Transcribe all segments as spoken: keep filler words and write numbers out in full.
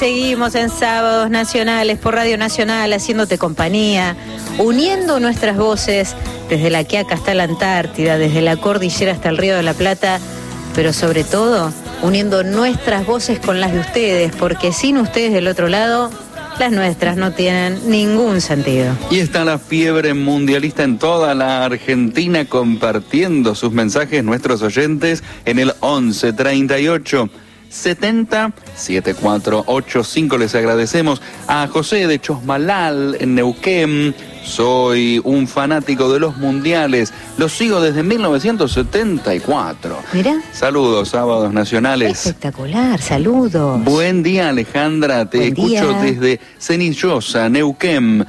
Seguimos en Sábados Nacionales por Radio Nacional, haciéndote compañía, uniendo nuestras voces desde la Quiaca hasta la Antártida, desde la cordillera hasta el Río de la Plata, pero sobre todo uniendo nuestras voces con las de ustedes, porque sin ustedes del otro lado, las nuestras no tienen ningún sentido. Y está la fiebre mundialista en toda la Argentina compartiendo sus mensajes, nuestros oyentes, en el once treinta y ocho setenta setenta y cuatro ochenta y cinco. Les agradecemos a José de Chosmalal en Neuquén. Soy un fanático de los mundiales, los sigo desde mil novecientos setenta y cuatro. Mira. Saludos, Sábados Nacionales. Espectacular, saludos. Buen día, Alejandra, te Buen escucho día. desde Cenillosa, Neuquén.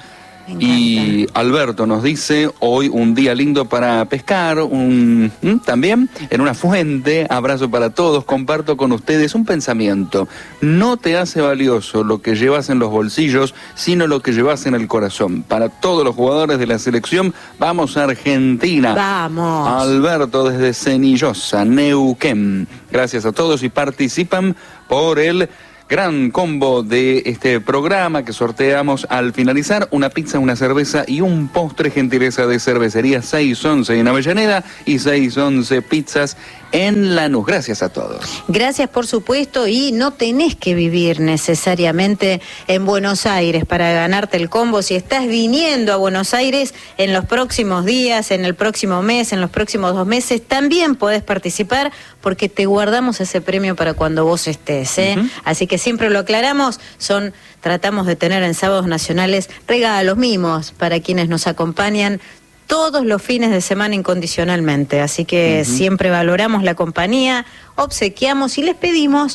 Y Alberto nos dice, hoy un día lindo para pescar, un, ¿m? también en una fuente. Abrazo para todos, comparto con ustedes un pensamiento. No te hace valioso lo que llevas en los bolsillos, sino lo que llevas en el corazón. Para todos los jugadores de la selección, vamos a Argentina. Vamos. Alberto desde Cenillosa, Neuquén. Gracias a todos y participan por el gran combo de este programa que sorteamos al finalizar: una pizza, una cerveza y un postre, gentileza de Cervecería seis once en Avellaneda y seis once Pizzas en Lanús. Gracias a todos. Gracias, por supuesto, y no tenés que vivir necesariamente en Buenos Aires para ganarte el combo. Si estás viniendo a Buenos Aires en los próximos días, en el próximo mes, en los próximos dos meses, también podés participar porque te guardamos ese premio para cuando vos estés, ¿eh? Uh-huh. Así que siempre lo aclaramos, son, tratamos de tener en Sábados Nacionales regalos, mimos para quienes nos acompañan todos los fines de semana incondicionalmente, así que uh-huh. siempre valoramos la compañía, obsequiamos y les pedimos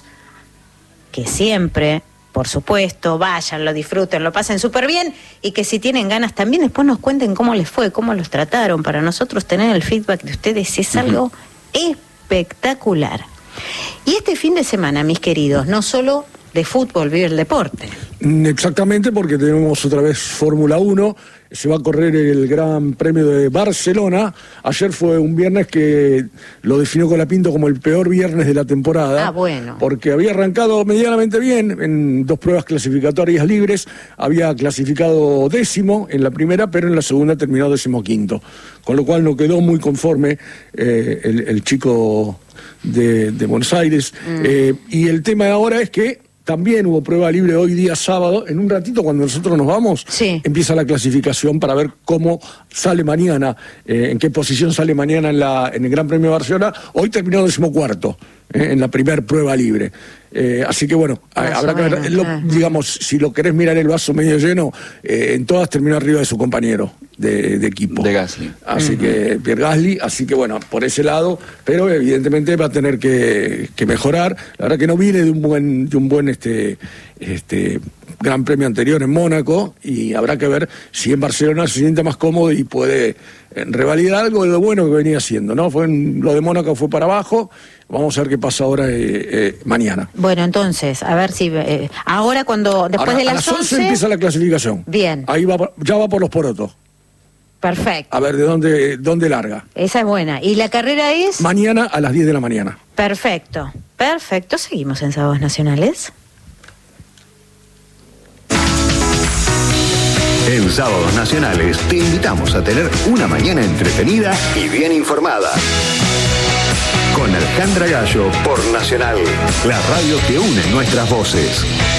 que siempre, por supuesto, vayan, lo disfruten, lo pasen súper bien y que si tienen ganas también después nos cuenten cómo les fue, cómo los trataron. Para nosotros tener el feedback de ustedes es uh-huh. algo espectacular. Y este fin de semana, mis queridos, no solo de fútbol vive el deporte. Exactamente, porque tenemos otra vez Fórmula uno, se va a correr el Gran Premio de Barcelona. Ayer fue un viernes que lo definió Colapinto como el peor viernes de la temporada. Ah, bueno. Porque había arrancado medianamente bien en dos pruebas clasificatorias libres, había clasificado décimo en la primera, pero en la segunda terminó decimoquinto, con lo cual no quedó muy conforme eh, el, el chico de, de Buenos Aires. Mm. Eh, y el tema de ahora es que también hubo prueba libre hoy día sábado. En un ratito, cuando nosotros nos vamos, sí. empieza la clasificación para ver cómo sale mañana, eh, en qué posición sale mañana en, la, en el Gran Premio de Barcelona. Hoy terminó decimocuarto eh, en la primer prueba libre. Eh, así que bueno, Más habrá que ver, lo, digamos, si lo querés mirar el vaso medio lleno, eh, en todas terminó arriba de su compañero de, de equipo. De Gasly. Así uh-huh. que, Pierre Gasly, así que bueno, por ese lado, pero evidentemente va a tener que, que mejorar. La verdad que no viene de un buen, de un buen este, este Gran Premio anterior en Mónaco, y habrá que ver si en Barcelona se siente más cómodo y puede revalidar algo de lo bueno que venía haciendo, ¿no? Fue en, lo de Mónaco fue para abajo. Vamos a ver qué pasa ahora eh, eh, mañana. Bueno, entonces, a ver si... Eh, ahora cuando, después ahora, de las, a las once... once empieza la clasificación. Bien. Ahí va, ya va por los porotos. Perfecto. A ver, ¿de dónde, dónde larga? Esa es buena. ¿Y la carrera es? Mañana a las diez de la mañana. Perfecto. Perfecto. Seguimos en Sábados Nacionales. En Sábados Nacionales te invitamos a tener una mañana entretenida y bien informada. Con Alejandra Gallo por Nacional, la radio que une nuestras voces.